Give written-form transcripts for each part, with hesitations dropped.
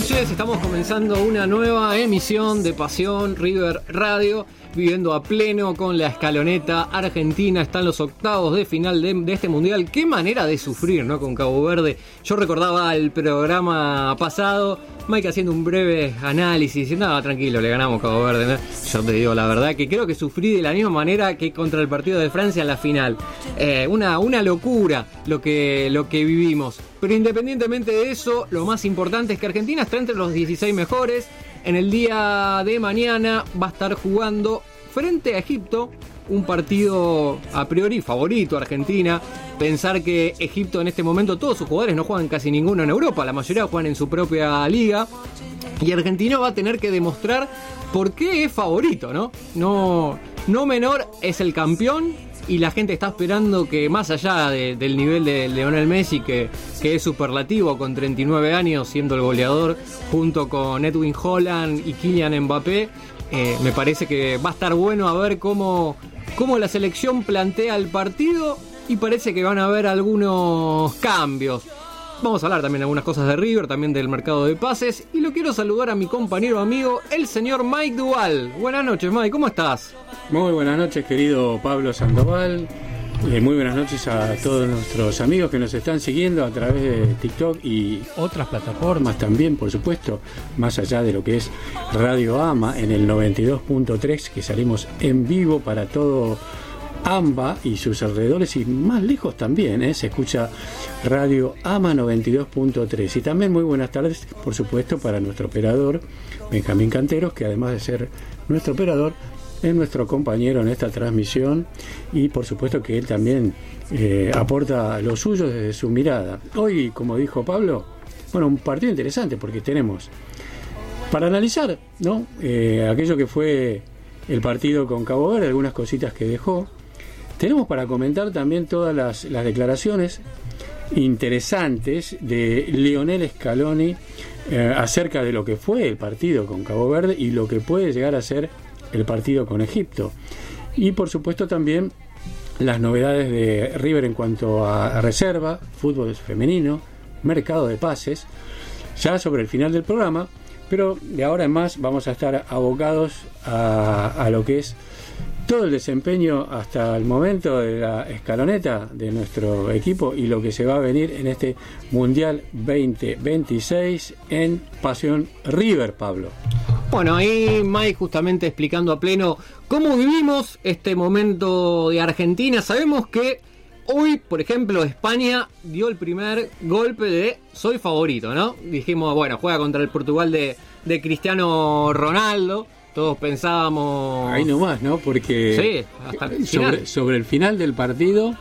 noches, estamos comenzando una nueva emisión de Pasión River Radio, viviendo a pleno con la escaloneta argentina. Están los octavos de final de este mundial. Qué manera de sufrir, ¿no? Con Cabo Verde. Yo recordaba el programa pasado, Mike haciendo un breve análisis, diciendo, no, tranquilo, le ganamos Cabo Verde, ¿no? Yo te digo la verdad que creo que sufrí de la misma manera que contra el partido de Francia en la final. Una locura lo que vivimos. Pero independientemente de eso, lo más importante es que Argentina está entre los 16 mejores. En el día de mañana va a estar jugando frente a Egipto, un partido a priori favorito a Argentina. Pensar que Egipto en este momento, todos sus jugadores no juegan casi ninguno en Europa, la mayoría juegan en su propia liga. Y Argentina va a tener que demostrar por qué es favorito, ¿no? No menor, es el campeón. Y la gente está esperando que, más allá del nivel de Lionel Messi, que es superlativo con 39 años, siendo el goleador, junto con Edwin Haaland y Kylian Mbappé, me parece que va a estar bueno a ver cómo la selección plantea el partido, y parece que van a haber algunos cambios. Vamos a hablar también de algunas cosas de River, también del mercado de pases, y lo quiero saludar a mi compañero amigo, el señor Mike Duval. Buenas noches, Mike, ¿cómo estás? Muy buenas noches, querido Pablo Sandoval. Muy buenas noches a todos nuestros amigos que nos están siguiendo a través de TikTok y otras plataformas también, por supuesto, más allá de lo que es Radio AMA en el 92.3, que salimos en vivo para todo AMBA y sus alrededores, y más lejos también, se escucha Radio AMA 92.3. Y también muy buenas tardes, por supuesto, para nuestro operador Benjamín Canteros, que además de ser nuestro operador, es nuestro compañero en esta transmisión, y por supuesto que él también aporta lo suyo desde su mirada. Hoy, como dijo Pablo, un partido interesante, porque tenemos para analizar, ¿no? Aquello que fue el partido con Cabo Verde, algunas cositas que dejó. Tenemos para comentar también todas las declaraciones interesantes de Lionel Scaloni acerca de lo que fue el partido con Cabo Verde y lo que puede llegar a ser el partido con Egipto. Y por supuesto también las novedades de River en cuanto a reserva, fútbol femenino, mercado de pases, ya sobre el final del programa. Pero de ahora en más vamos a estar abocados a lo que es todo el desempeño hasta el momento de la escaloneta de nuestro equipo y lo que se va a venir en este Mundial 2026 en Pasión River, Pablo. Bueno, ahí Mike justamente explicando a pleno cómo vivimos este momento de Argentina. Sabemos que hoy, por ejemplo, España dio el primer golpe de soy favorito, ¿no? Dijimos, juega contra el Portugal de Cristiano Ronaldo. Todos pensábamos... Ahí nomás, ¿no? Porque sí, hasta el final. Sobre el final del partido,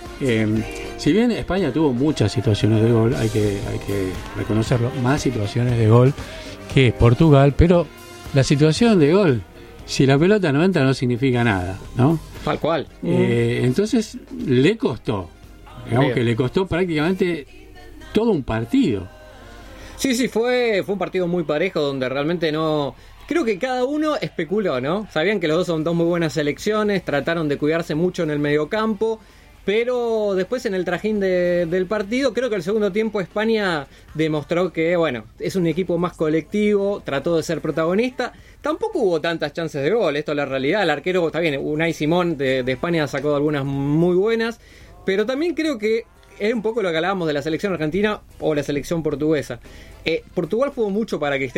si bien España tuvo muchas situaciones de gol, hay que reconocerlo, más situaciones de gol que Portugal, pero la situación de gol, si la pelota no entra, no significa nada, ¿no? Tal cual. Entonces le costó, digamos que le costó prácticamente todo un partido. Sí, fue un partido muy parejo, donde realmente no... Creo que cada uno especuló, ¿no? Sabían que los dos son dos muy buenas selecciones, trataron de cuidarse mucho en el mediocampo, pero después en el trajín del partido, creo que el segundo tiempo España demostró que, es un equipo más colectivo, trató de ser protagonista. Tampoco hubo tantas chances de gol, esto es la realidad. El arquero, está bien, Unai Simón de España sacó algunas muy buenas, pero también creo que es un poco lo que hablábamos de la selección argentina o la selección portuguesa. Portugal jugó mucho para Cristiano